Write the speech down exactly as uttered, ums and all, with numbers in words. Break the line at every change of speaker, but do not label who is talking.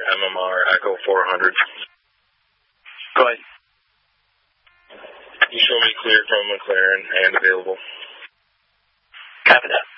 M M R Echo four hundred.
Go ahead.
You show me clear from McLaren and available.
Copy that.